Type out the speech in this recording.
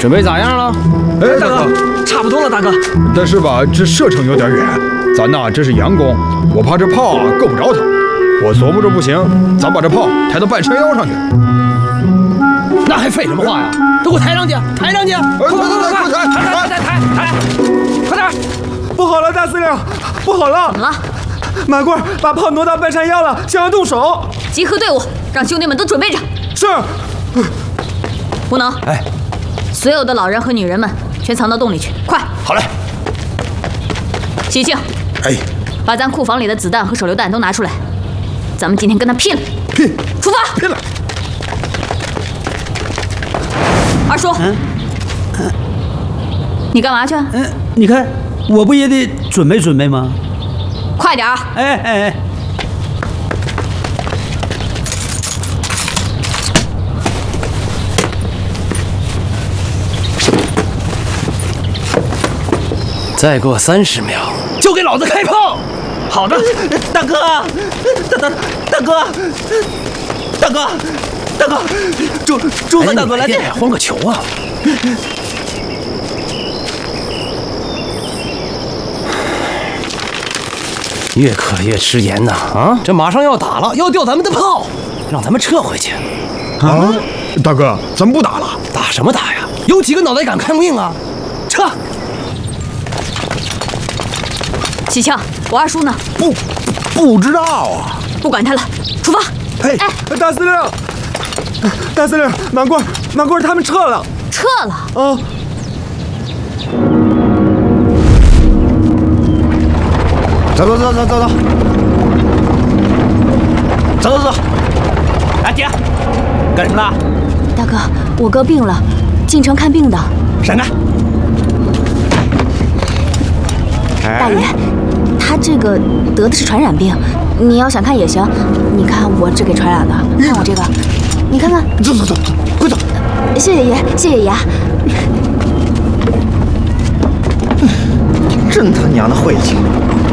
准备咋样了？ 哎，大哥，差不多了，大哥。 但是吧，这射程有点远，咱呐这是佯攻，我怕这炮啊够不着他。我琢磨着不行，咱把这炮抬到半山腰上去。 那还废什么话呀？都给我抬上去，抬上去！ 快抬！快点！ 不好了，大司令，不好了！ 怎么了？ 马贵把炮挪到半山腰了，想要动手。 集合队伍，让兄弟们都准备着。 是。 胡能， 哎， 所有的老人和女人们全藏到洞里去，快！ 好嘞。 喜庆， 哎， 把咱库房里的子弹和手榴弹都拿出来，咱们今天跟他拼了！ 拼！ 出发！ 拼了！ 二叔，你干嘛去？ 你看，我不也得准备准备吗？ 快点儿！ 哎， 再过30秒就给老子开炮！ 好的，大哥，大哥，朱三大哥来电， 慌个球啊！越渴越吃盐呐！啊，这马上要打了，要掉咱们的炮，让咱们撤回去。 啊，大哥，咱们不打了？ 打什么打呀？有几个脑袋敢看病啊？撤！ 喜庆，我二叔呢？ 不知道啊。 不管他了，出发！ 哎， 大司令，马贵他们撤了。 撤了？ 啊。 走！哎，姐，干什么呢？ 大哥，我哥病了，进城看病的。 闪开！ 大爷，他这个得的是传染病，你要想看也行。你看我这给传染的，看我这个，你看看。 走，快走！ 谢谢爷。 真他娘的晦气！